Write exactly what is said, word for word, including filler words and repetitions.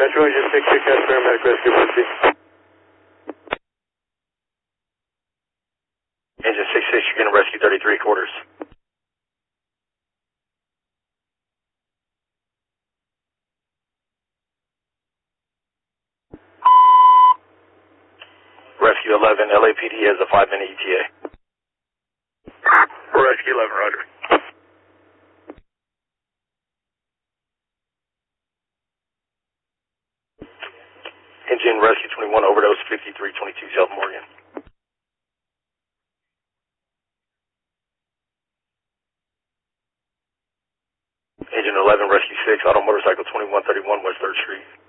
Metro Engine six six has paramedic rescue, proceed. Engine six six, you're going to rescue thirty-three quarters. Rescue eleven, L A P D has a five minute E T A. Rescue eleven, roger. Engine rescue twenty-one, overdose fifty-three twenty-two South Morgan. Engine eleven, rescue six, auto motorcycle twenty-one thirty-one West third Street.